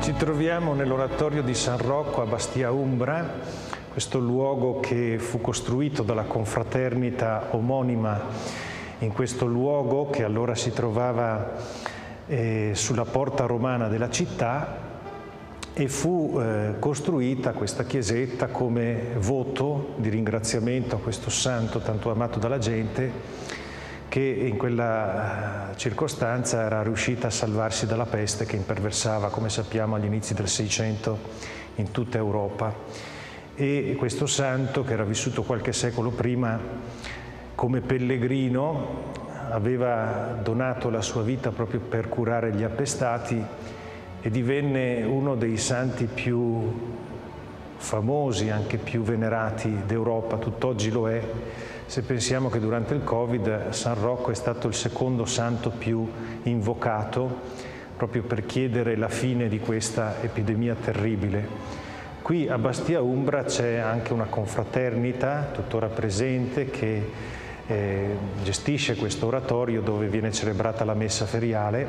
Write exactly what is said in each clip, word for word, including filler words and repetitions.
Ci troviamo nell'oratorio di San Rocco a Bastia Umbra, questo luogo che fu costruito dalla confraternita omonima in questo luogo che allora si trovava eh, sulla porta romana della città, e fu eh, costruita questa chiesetta come voto di ringraziamento a questo santo tanto amato dalla gente, che in quella circostanza era riuscita a salvarsi dalla peste che imperversava, come sappiamo, agli inizi del Seicento in tutta Europa. E questo santo, che era vissuto qualche secolo prima, come pellegrino, aveva donato la sua vita proprio per curare gli appestati e divenne uno dei santi più famosi, anche più venerati d'Europa, tutt'oggi lo è. Se pensiamo che durante il Covid San Rocco è stato il secondo santo più invocato proprio per chiedere la fine di questa epidemia terribile. Qui a Bastia Umbra c'è anche una confraternita tuttora presente che eh, gestisce questo oratorio dove viene celebrata la messa feriale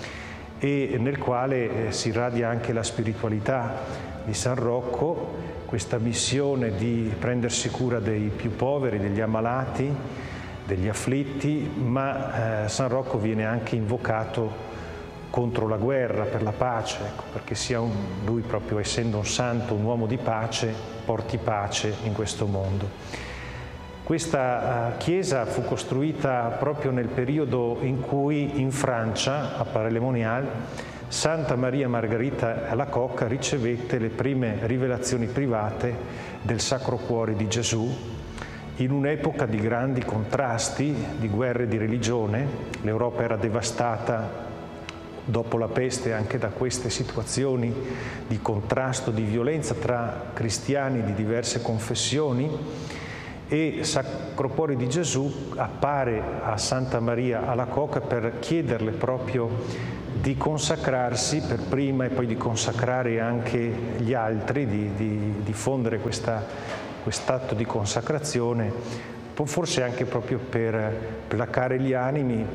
e nel quale eh, si irradia anche la spiritualità di San Rocco, questa missione di prendersi cura dei più poveri, degli ammalati, degli afflitti, ma eh, San Rocco viene anche invocato contro la guerra, per la pace, ecco, perché sia un, lui proprio essendo un santo, un uomo di pace, porti pace in questo mondo. Questa uh, chiesa fu costruita proprio nel periodo in cui in Francia, a Paray-le-Monial, Santa Maria Margherita Alacoque ricevette le prime rivelazioni private del Sacro Cuore di Gesù in un'epoca di grandi contrasti, di guerre di religione. L'Europa era devastata dopo la peste anche da queste situazioni di contrasto, di violenza tra cristiani di diverse confessioni, e Sacro Cuore di Gesù appare a Santa Maria Alacoque per chiederle proprio di consacrarsi per prima e poi di consacrare anche gli altri, di, di diffondere questa, quest'atto di consacrazione, forse anche proprio per placare gli animi,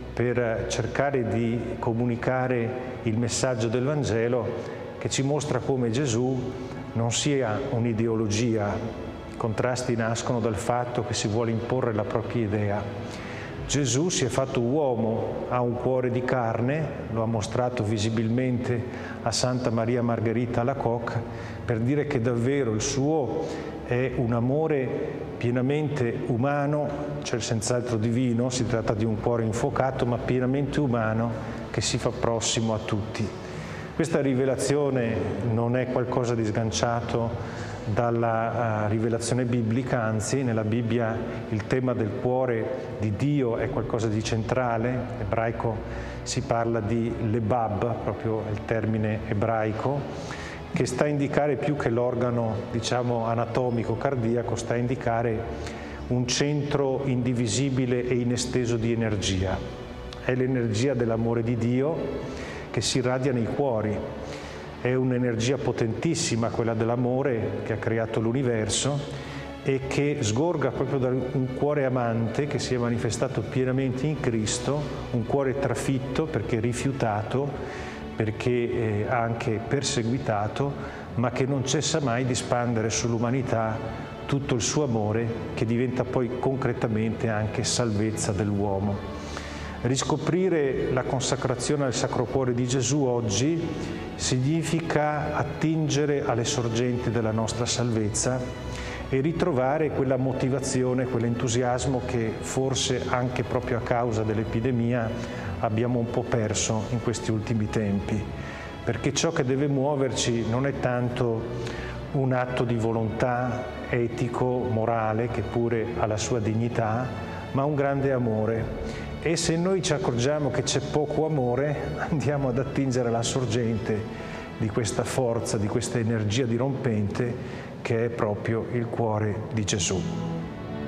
per cercare di comunicare il messaggio del Vangelo che ci mostra come Gesù non sia un'ideologia. I contrasti nascono dal fatto che si vuole imporre la propria idea. Gesù si è fatto uomo, ha un cuore di carne, lo ha mostrato visibilmente a Santa Maria Margherita Alacoque, per dire che davvero il suo è un amore pienamente umano, cioè senz'altro divino, si tratta di un cuore infuocato, ma pienamente umano, che si fa prossimo a tutti. Questa rivelazione non è qualcosa di sganciato dalla uh, rivelazione biblica, anzi nella Bibbia il tema del cuore di Dio è qualcosa di centrale. In ebraico si parla di lebab, proprio il termine ebraico, che sta a indicare più che l'organo, diciamo, anatomico cardiaco, sta a indicare un centro indivisibile e inesteso di energia. È l'energia dell'amore di Dio che si irradia nei cuori. È un'energia potentissima quella dell'amore che ha creato l'universo e che sgorga proprio da un cuore amante che si è manifestato pienamente in Cristo, un cuore trafitto perché rifiutato, perché eh, anche perseguitato, ma che non cessa mai di spandere sull'umanità tutto il suo amore, che diventa poi concretamente anche salvezza dell'uomo. Riscoprire la consacrazione al Sacro Cuore di Gesù oggi significa attingere alle sorgenti della nostra salvezza e ritrovare quella motivazione, quell'entusiasmo che forse anche proprio a causa dell'epidemia abbiamo un po' perso in questi ultimi tempi, perché ciò che deve muoverci non è tanto un atto di volontà etico, morale, che pure ha la sua dignità, ma un grande amore. E se noi ci accorgiamo che c'è poco amore, andiamo ad attingere la sorgente di questa forza, di questa energia dirompente che è proprio il cuore di Gesù.